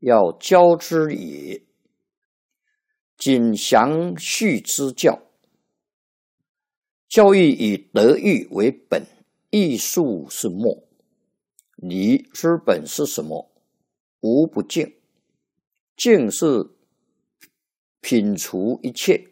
要教之也。谨详序之教，教育以德育为本，艺术是末。礼之本是什么？无不敬，敬是摒除一切，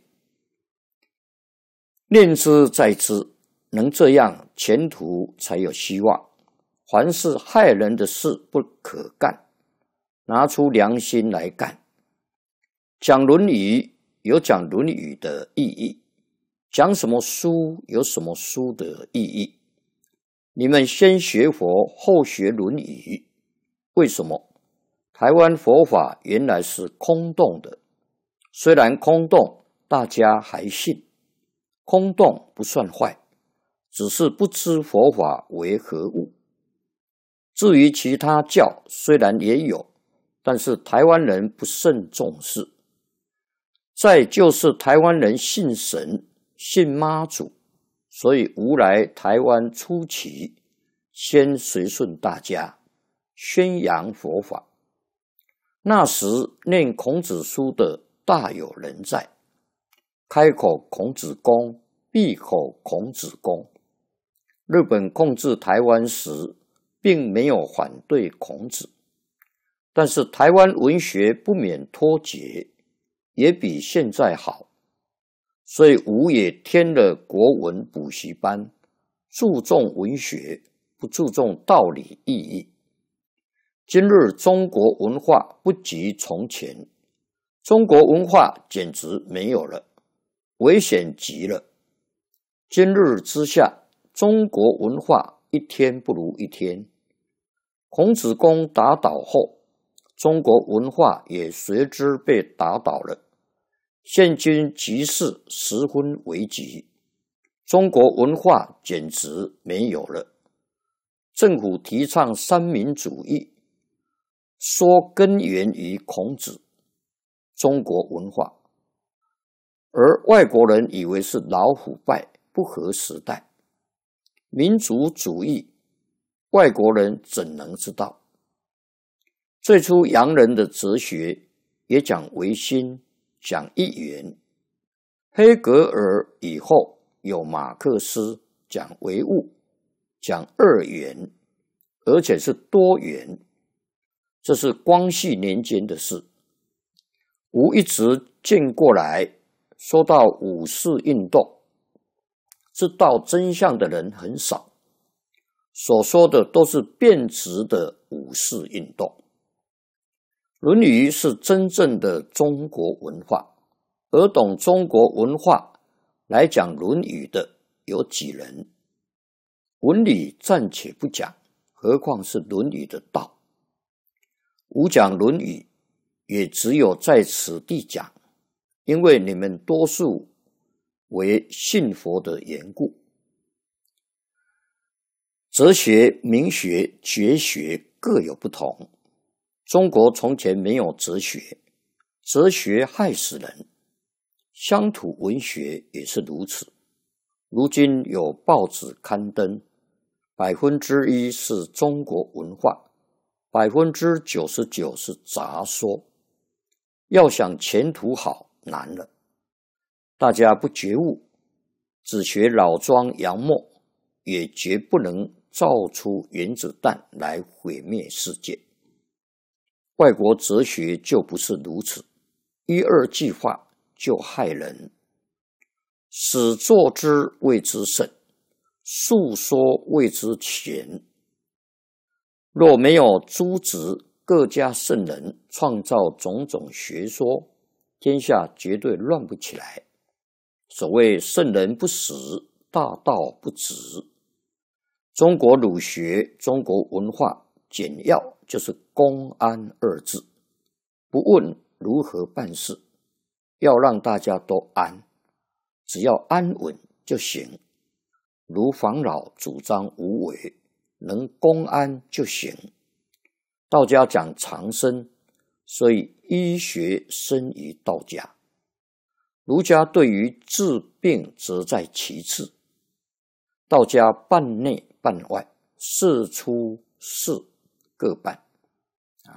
念之在之，能这样，前途才有希望。凡是害人的事不可干，拿出良心来干。讲论语有讲论语的意义，讲什么书有什么书的意义。你们先学佛，后学论语，为什么？台湾佛法原来是空洞的，虽然空洞，大家还信。空洞不算坏，只是不知佛法为何物。至于其他教，虽然也有，但是台湾人不甚重视。再就是台湾人信神，信妈祖，所以吾来台湾初期，先随顺大家，宣扬佛法。那时念孔子书的大有人在，开口孔子公，闭口孔子公。日本控制台湾时，并没有反对孔子，但是台湾文学不免脱节，也比现在好，所以吾也添了国文补习班，注重文学，不注重道理意义。今日中国文化不及从前，中国文化简直没有了，危险极了。今日之下，中国文化一天不如一天。孔子公打倒后，中国文化也随之被打倒了。现今局势十分危急，中国文化简直没有了。政府提倡三民主义，说根源于孔子，中国文化，而外国人以为是老腐败，不合时代。民族主义，外国人怎能知道？最初洋人的哲学也讲唯心，讲一元。黑格尔以后有马克思讲唯物，讲二元，而且是多元。这是光绪年间的事。吾一直见过来，说到五四运动，知道真相的人很少，所说的都是变质的五四运动。论语是真正的中国文化，而懂中国文化来讲论语的有几人？文理暂且不讲，何况是论语的道。吾讲论语也只有在此地讲，因为你们多数为信佛的缘故。哲学、名学、绝学各有不同。中国从前没有哲学，哲学害死人。乡土文学也是如此。如今有报纸刊登，1%是中国文化，99%是杂说。要想前途好，难了。大家不觉悟，只学老庄洋墨，也绝不能造出原子弹来毁灭世界。外国哲学就不是如此，一二句话就害人。始作之谓之圣，述说谓之贤。若没有诸子各家圣人创造种种学说，天下绝对乱不起来。所谓圣人不死，大道不止。中国儒学、中国文化简要就是公安二字，不问如何办事，要让大家都安，只要安稳就行。如房老主张无为，能公安就行。道家讲长生，所以医学生于道家。儒家对于治病则在其次，道家半内半外，事出事各半。